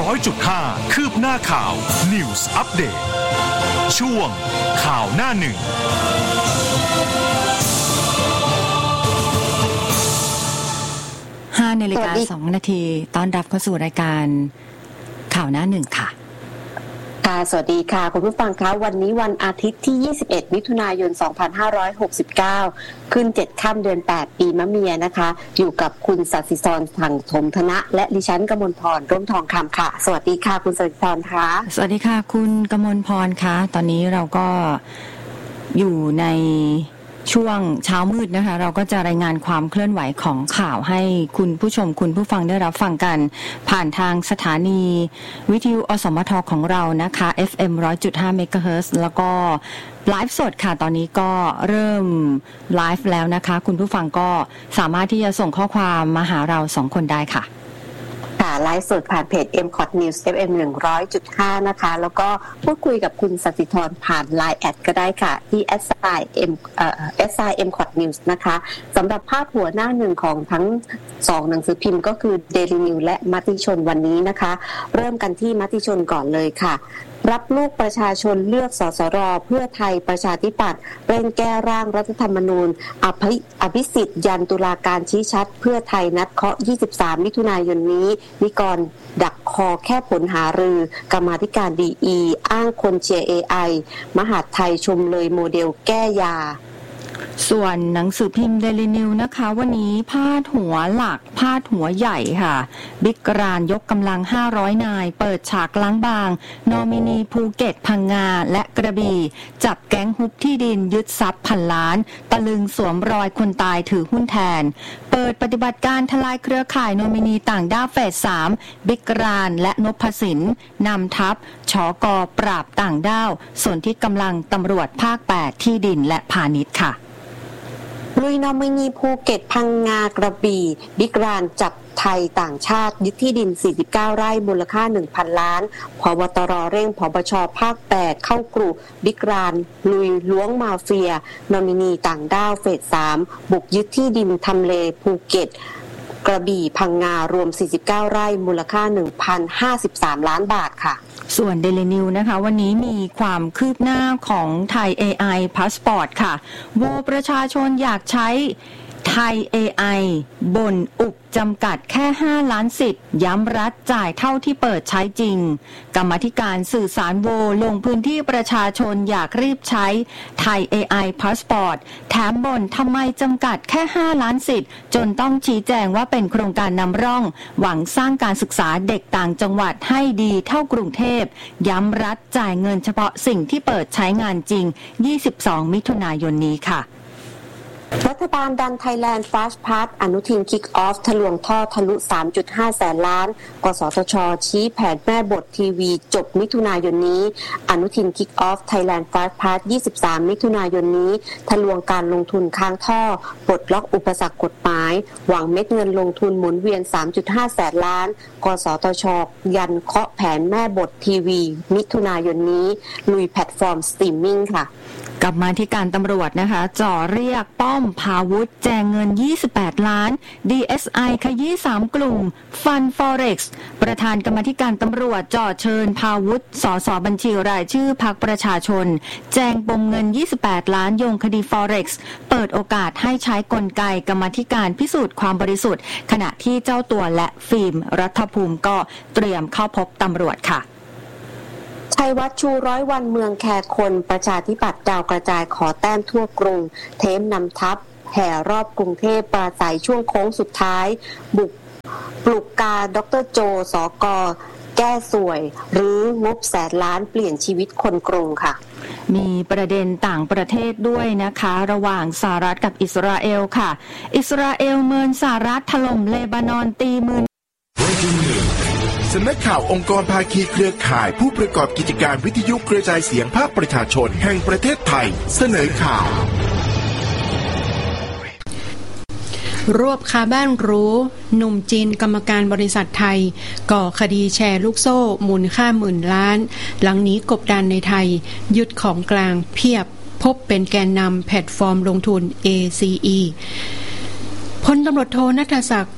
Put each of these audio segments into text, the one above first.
100.5 คืบหน้าข่าว News Update ช่วงข่าวหน้าหนึ่ง 5 นาฬิกา 2 นาทีต้อนรับเข้าสู่รายการข่าวหน้าหนึ่งค่ะสวัสดีค่ะคุณผู้ฟังคะวันนี้วันอาทิตย์ที่21มิถุนายน2569ขึ้น7ค่ำเดือน8ปีมะเมียนะคะอยู่กับคุณศศิธรถังถมธนะและดิฉันกมลพรร่มทองคำค่ะสวัสดีค่ะคุณศศิธรคะสวัสดีค่ะคุณกมลพรคะตอนนี้เราก็อยู่ในช่วงเช้ามืดนะคะเราก็จะรายงานความเคลื่อนไหวของข่าวให้คุณผู้ชมคุณผู้ฟังได้รับฟังกันผ่านทางสถานีวิทยุอสมทของเรานะคะ FM 100.5 เมกะเฮิรตซ์แล้วก็ไลฟ์สดค่ะตอนนี้ก็เริ่มไลฟ์แล้วนะคะคุณผู้ฟังก็สามารถที่จะส่งข้อความมาหาเรา2คนได้ค่ะไลฟ์สดผ่านเพจ MCOT News FM 100.5 นะคะแล้วก็พูดคุยกับคุณศศิธรผ่าน LINE แอดก็ได้ค่ะที่ @MCOT News นะคะสำหรับภาพหัวหน้าหนึ่งของทั้ง2หนังสือพิมพ์ก็คือ Daily News และมติชนวันนี้นะคะเริ่มกันที่มติชนก่อนเลยค่ะรับลูกประชาชนเลือกสสรเพื่อไทยประชาธิปัตย์เร่งแก้ร่างรัฐธรรมนูญอภิสิทธิ์ยันตุลาการชี้ชัดเพื่อไทยนัดเคาะ23มิถุนายนนี้นิกรดักคอแค่ผลหารือกรรมาธิการดีอ้างคนเชียร์ AI มหาดไทยชมเลยโมเดลแก้ยาส่วนหนังสือพิมพ์ Daily News นะคะวันนี้พาดหัวหลักพาดหัวใหญ่ค่ะบิ๊กรานยกกำลัง500นายเปิดฉากล้างบางนอมินีภูเก็ตพังงาและกระบี่จับแก๊งฮุบที่ดินยึดทรัพย์พันล้านตะลึงสวมรอยคนตายถือหุ้นแทนเปิดปฏิบัติการทลายเครือข่ายนอมินีต่างด้าวเฟส3บิ๊กรานและนพสินนำทัพชก.ปราบต่างด้าวส่วนที่กำลังตำรวจภาค8ที่ดินและพาณิชย์ค่ะลุยนอมินีภูเก็ตพังงากระบี่บิ๊กรานจับไทยต่างชาติยึดที่ดิน49ไร่มูลค่า 1,000 ล้านผบตรเร่งผบชภาค8เข้ากรุบิ๊กรานลุยล้วงมาเฟียนอมินีต่างด้าวเฟส3บุกยึดที่ดินทำเลภูเก็ตกระบี่พังงารวม49ไร่มูลค่า 1,053 ล้านบาทค่ะส่วน Daily News นะคะวันนี้มีความคืบหน้าของไทย AI Passport ค่ะโหวตประชาชนอยากใช้ไทย AI บ่นอุบจำกัดแค่5ล้านสิทธิ์ย้ำรัฐจ่ายเท่าที่เปิดใช้จริงกรรมาธิการสื่อสารโวลงพื้นที่ประชาชนอยากรีบใช้ไทย AI Passport แถมบ่นทำไมจำกัดแค่5ล้านสิทธิ์จนต้องชี้แจงว่าเป็นโครงการนำร่องหวังสร้างการศึกษาเด็กต่างจังหวัดให้ดีเท่ากรุงเทพย้ำรัฐจ่ายเงินเฉพาะสิ่งที่เปิดใช้งานจริง22มิถุนายนนี้ค่ะรัฐบาลดัน Thailand Fast Pass อนุทิน Kick Off ทะลวงท่อทะลุ 3.5 แสนล้านกสทช.ชี้แผนแม่บททีวีจบมิถุนายนนี้อนุทิน Kick Off Thailand Fast Pass 23 มิถุนายนนี้ทะลวงการลงทุนค้างท่อปลดล็อกอุปสรรคกฎหมายหวังเม็ดเงินลงทุนหมุนเวียน 3.5 แสนล้านกสทช.ยันเคาะแผนแม่บททีวีมิถุนายนนี้ลุยแพลตฟอร์มสตรีมมิ่งค่ะกลับมาที่การตำรวจนะคะจ่อเรียกป้อมพาวุธแจงเงิน28ล้าน DSI ขยี้3กลุ่มฟัน Forex ประธานกรรมาธิการตำรวจจ่อเชิญพาวุธสสบัญชีรายชื่อพรรคประชาชนแจงปมเงิน28ล้านโยงคดี Forex เปิดโอกาสให้ใช้กลไกกรรมาธิการพิสูจน์ความบริสุทธิ์ขณะที่เจ้าตัวและฟิล์มรัฐภูมิก็เตรียมเข้าพบตำรวจค่ะชัยวัฒน์ชู100 วันเมืองแคคนประชาธิปัตย์ดาวกระจายขอแต้มทั่วกรุงเทมนำทัพแห่รอบกรุงเทพปราศัยช่วงโค้งสุดท้ายบุกปลุกกาดร.โจสก.แก้สวยหรืองบแสนล้านเปลี่ยนชีวิตคนกรุงค่ะมีประเด็นต่างประเทศด้วยนะคะระหว่างสหรัฐกับอิสราเอลค่ะอิสราเอลเมินสหรัฐถล่มเลบานอนตีมือสำนักข่าวองค์กรภาคีเครือข่ายผู้ประกอบกิจการวิทยุกระจายเสียงภาคประชาชนแห่งประเทศไทยเสนอข่าวรวบคาบ้านรู้หนุ่มจีนกรรมการบริษัทไทยก่อคดีแชร์ลูกโซ่มูลค่าหมื่นล้านหลังนี้กบดานในไทยยึดของกลางเพียบพบเป็นแกนนำแพลตฟอร์มลงทุน ACE พลตำรวจโทณัฐศักดิ์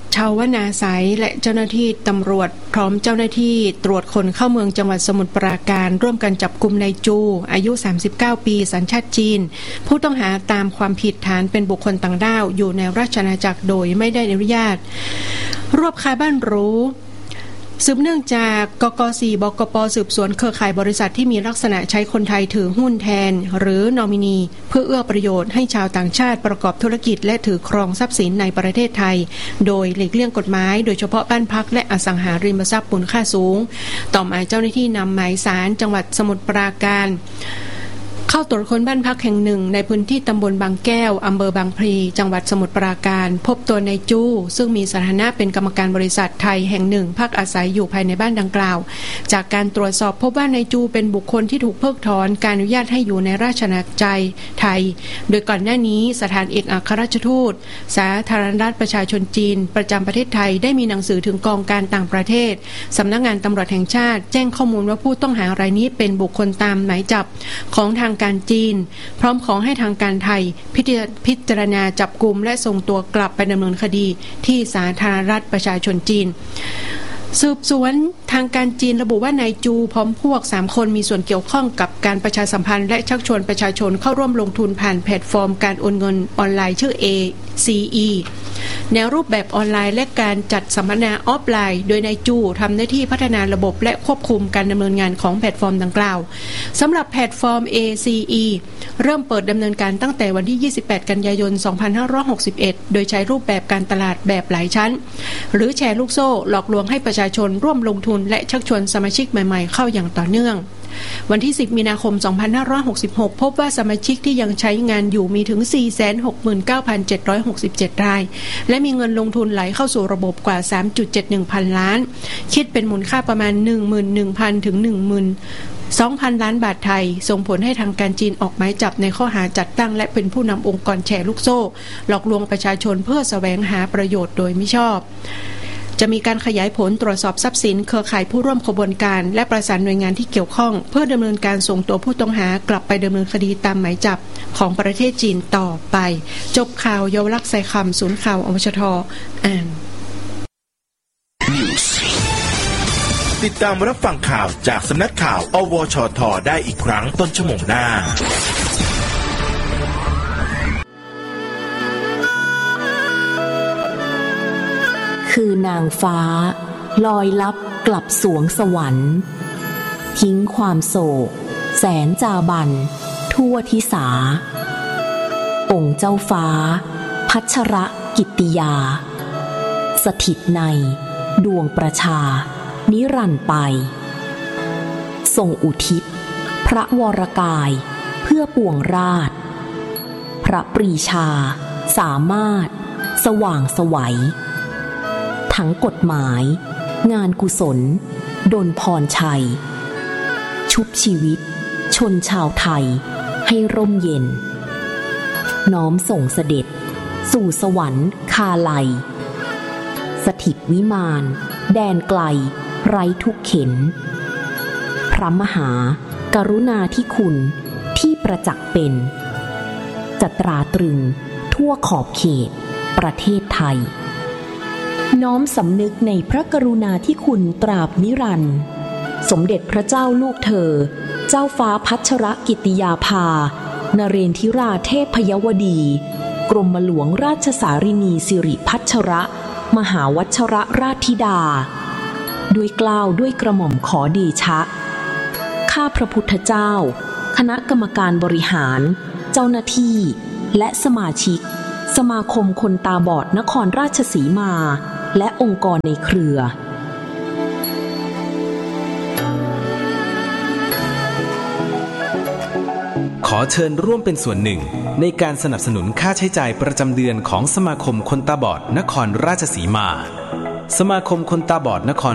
ชาวนาไสและเจ้าหน้าที่ตำรวจพร้อมเจ้าหน้าที่ตรวจคนเข้าเมืองจังหวัดสมุทรปราการร่วมกันจับกุมนายจูอายุ39ปีสัญชาติจีนผู้ต้องหาตามความผิดฐานเป็นบุคคลต่างด้าวอยู่ในราชอาณาจักรโดยไม่ได้อนุญาตรวบคาบ้านหรูสืบเนื่องจากกก.4 บกป.สืบสวนเครือข่ายบริษัทที่มีลักษณะใช้คนไทยถือหุ้นแทนหรือนอมินีเพื่อเอื้อประโยชน์ให้ชาวต่างชาติประกอบธุรกิจและถือครองทรัพย์สินในประเทศไทยโดยหลีกเลี่ยงกฎหมายโดยเฉพาะบ้านพักและอสังหาริมทรัพย์มูลค่าสูงต่อมาเจ้าหน้าที่นำหมายศาลจังหวัดสมุทรปราการเข้าตรวจค้นบ้านพักแห่งหนึ่งในพื้นที่ตำบลบางแก้วอำเภอบางพลีจังหวัดสมุทรปราการพบตัวนายจูซึ่งมีสถานะเป็นกรรมการบริษัทไทยแห่งหนึ่งพักอาศัยอยู่ภายในบ้านดังกล่าวจากการตรวจสอบพบว่านายจูเป็นบุคคลที่ถูกเพิกถอนการอนุญาตให้อยู่ในราชอาณาจักรไทยโดยก่อนหน้านี้สถานเอกอัครราชทูตสาธารณรัฐประชาชนจีนประจำประเทศไทยได้มีหนังสือถึงกองการต่างประเทศสำนักงานตำรวจแห่งชาติแจ้งข้อมูลว่าผู้ต้องหารายนี้เป็นบุคคลตามหมายจับของทางการจีนพร้อมขอให้ทางการไทยพิจารณาจับกุมและส่งตัวกลับไปดำเนินคดีที่สาธารณรัฐประชาชนจีนสืบสวนทางการจีนระบุว่านายจูพร้อมพวก3คนมีส่วนเกี่ยวข้องกับการประชาสัมพันธ์และชักชวนประชาชนเข้าร่วมลงทุนผ่านแพลตฟอร์มการโอนเงินออนไลน์ชื่อ ACE แนวรูปแบบออนไลน์และการจัดสัมมนาออฟไลน์โดยนายจูทำหน้าที่พัฒนาระบบและควบคุมการดำเนินงานของแพลตฟอร์มดังกล่าวสำหรับแพลตฟอร์ม ACE เริ่มเปิดดำเนินการตั้งแต่วันที่28กันยายน2561โดยใช้รูปแบบการตลาดแบบหลายชั้นหรือแชร์ลูกโซ่หลอกลวงให้ประชาชนร่วมลงทุนและชักชวนสมาชิกใหม่ๆเข้าอย่างต่อเนื่องวันที่10มีนาคม2566พบว่าสมาชิกที่ยังใช้งานอยู่มีถึง 469,767 รายและมีเงินลงทุนไหลเข้าสู่ระบบกว่า 3.71 พันล้านคิดเป็นมูลค่าประมาณ 11,000 ถึง 12,000 ล้านบาทไทยส่งผลให้ทางการจีนออกหมายจับในข้อหาจัดตั้งและเป็นผู้นำองค์กรแชร์ลูกโซ่หลอกลวงประชาชนเพื่อแสวงหาประโยชน์โดยมิชอบจะมีการขยายผลตรวจสอบทรัพย์สินเครือข่ายผู้ร่วมขบวนการและประสานหน่วยงานที่เกี่ยวข้องเพื่อดำเนินการส่งตัวผู้ต้องหากลับไปดำเนินคดีตามหมายจับของประเทศจีนต่อไปจบข่าวเยาวลักษณ์ใส่คำศูนย์ข่าวอวชท.อ่านติดตามรับฟังข่าวจากสำนักข่าวอวชท.ได้อีกครั้งต้นชั่วโมงหน้าคือนางฟ้าลอยลับกลับสวงสวรรค์ทิ้งความโศกแสนจาบันทั่วทิสาองค์เจ้าฟ้าพัชรกิตติยาสถิตในดวงประชานิรันดร์ไปทรงอุทิศพระวรกายเพื่อปวงราชพระปรีชาสามารถสว่างไสวทั้งกฎหมายงานกุศลดลพรชัยชุบชีวิตชนชาวไทยให้ร่มเย็นน้อมส่งเสด็จสู่สวรรค์คาไลสถิตวิมานแดนไกลไร้ทุกเข็ญพระมหากรุณาธิคุณที่ประจักษ์เป็นจะตราตรึงทั่วขอบเขตประเทศไทยน้อมสำนึกในพระกรุณาธิคุณตราบนิรันดร์สมเด็จพระเจ้าลูกเธอเจ้าฟ้าพัชรกิติยาภานเรนทิราเทพยวดีกรมหลวงราชสารินีสิริพัชรมหาวัชรราชธิดาด้วยเกล้าด้วยกระหม่อมขอเดชะข้าพระพุทธเจ้าคณะกรรมการบริหารเจ้าหน้าที่และสมาชิกสมาคมคนตาบอดนครราชสีมาและองค์กรในเครือขอเชิญร่วมเป็นส่วนหนึ่งในการสนับสนุนค่าใช้จ่ายประจำเดือนของสมาคมคนตาบอดนครราชสีมาสมาคมคนตาบอดนคร